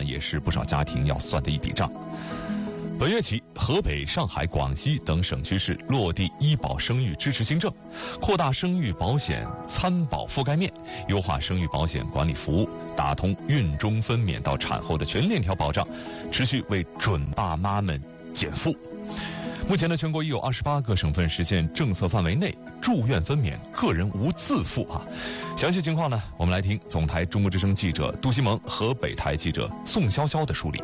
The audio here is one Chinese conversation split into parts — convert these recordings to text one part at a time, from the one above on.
也是不少家庭要算的一笔账。本月起，河北、上海、广西等省区市落地医保生育支持新政，扩大生育保险参保覆盖面，优化生育保险管理服务，打通孕中分娩到产后的全链条保障，持续为准爸妈们减负。目前呢，全国已有28个省份实现政策范围内住院分娩，个人无自付啊。详细情况呢，我们来听总台中国之声记者杜西蒙、河北台记者宋潇潇的梳理。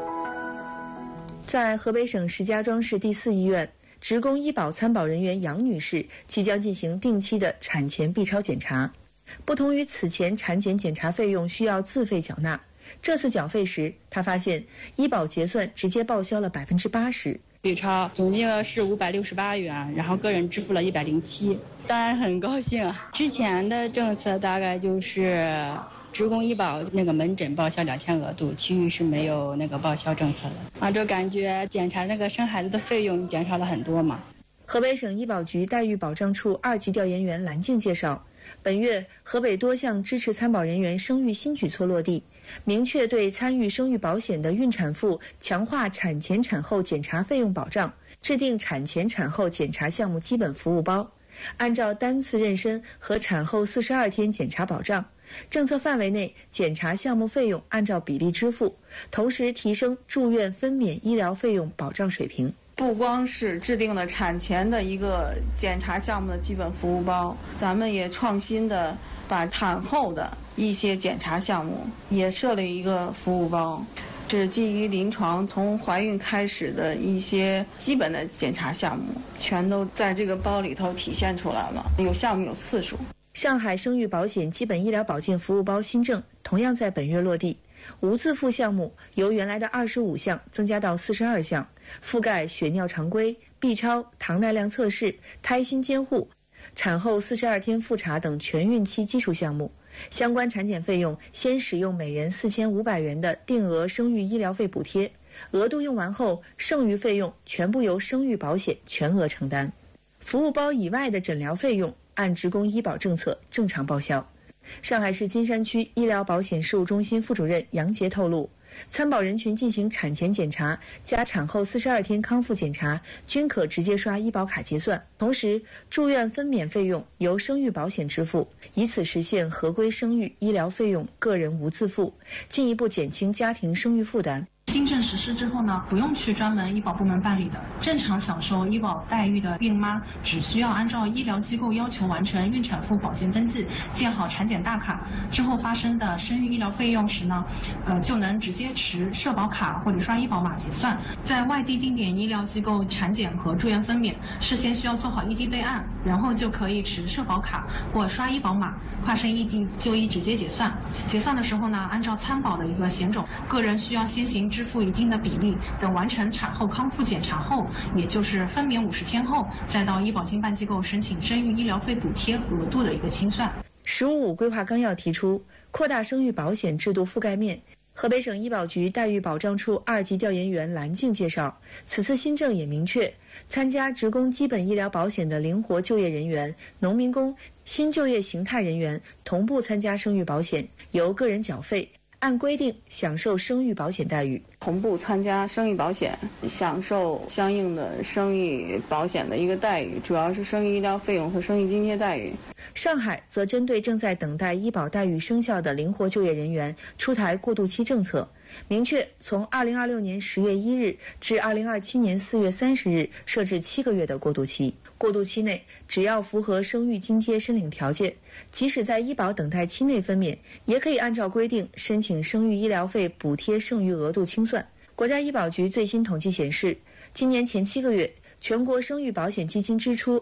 在河北省石家庄市第4医院，职工医保参保人员杨女士即将进行定期的产前 B 超检查。不同于此前产检检查费用需要自费缴纳，这次缴费时，她发现医保结算直接报销了80%。 B 超总金额是568元，然后个人支付了107，当然很高兴啊。之前的政策大概就是职工医保那个门诊报销2000额度，其余是没有那个报销政策的啊，就感觉检查那个生孩子的费用减少了很多嘛。 河北省医保局待遇保障处2级调研员蓝静介绍，本月河北多项支持参保人员生育新举措落地，明确对参与生育保险的孕产妇强化产前产后检查费用保障，制定产前产后检查项目基本服务包，按照单次妊娠和产后42天检查保障，政策范围内检查项目费用按照比例支付，同时提升住院分娩医疗费用保障水平。 不光是制定了产前的一个检查项目的基本服务包，咱们也创新的把产后的一些检查项目也设了一个服务包，这是基于临床从怀孕开始的一些基本的检查项目，全都在这个包里头体现出来了，有项目有次数。 上海生育保险基本医疗保健服务包新政同样在本月落地，无自付项目由原来的25项增加到42项，覆盖血尿常规、B 超、糖耐量测试、胎心监护、产后42天复查等全孕期基础项目。相关产检费用先使用每人4500元的定额生育医疗费补贴，额度用完后，剩余费用全部由生育保险全额承担。服务包以外的诊疗费用按职工医保政策正常报销。上海市金山区医疗保险事务中心副主任杨杰透露，参保人群进行产前检查加产后42天康复检查均可直接刷医保卡结算，同时住院分娩费用由生育保险支付，以此实现合规生育医疗费用个人无自付，进一步减轻家庭生育负担。 新政实施之后呢，不用去专门医保部门办理的，正常享受医保待遇的孕妈，只需要按照医疗机构要求完成孕产妇保健登记，建好产检大卡，之后发生的生育医疗费用时呢，就能直接持社保卡或者刷医保码结算。在外地定点医疗机构产检和住院分娩，事先需要做好异地备案，然后就可以持社保卡或刷医保码，跨省异地就医直接结算。结算的时候呢，按照参保的一个险种，个人需要先行支付一定的比例，等完成产后康复检查后，也就是分娩50天后，再到医保经办机构申请生育医疗费补贴额度的一个清算。 “15+5”规划纲要提出扩大生育保险制度覆盖面。河北省医保局待遇保障处2级调研员蓝静介绍，此次新政也明确，参加职工基本医疗保险的灵活就业人员、农民工、新就业形态人员同步参加生育保险，由个人缴费，按规定享受生育保险待遇。 同步参加生育保险，享受相应的生育保险的一个待遇，主要是生育医疗费用和生育津贴待遇。 上海则针对正在等待医保待遇生效的灵活就业人员出台过渡期政策，明确从2026年10月1日至2027年4月30日设置7个月的过渡期。过渡期内，只要符合生育津贴申领条件，即使在医保等待期内分娩，也可以按照规定申请生育医疗费补贴剩余额度清算。国家医保局最新统计显示，今年前7个月，全国生育保险基金支出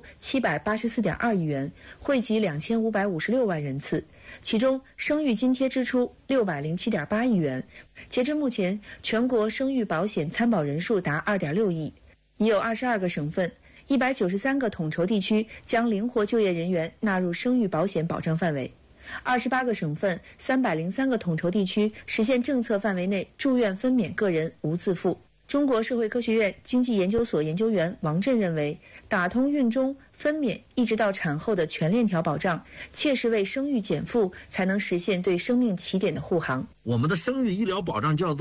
784.2亿元，惠及2556万人次，其中生育津贴支出607.8亿元。截至目前，全国生育保险参保人数达2.6亿，已有22个省份、193个统筹地区将灵活就业人员纳入生育保险保障范围。28个省份、303个统筹地区实现政策范围内住院分娩个人无自付。中国社会科学院经济研究所研究员王震认为，打通孕中、分娩一直到产后的全链条保障，切实为生育减负，才能实现对生命起点的护航。 我们的生育医疗保障叫做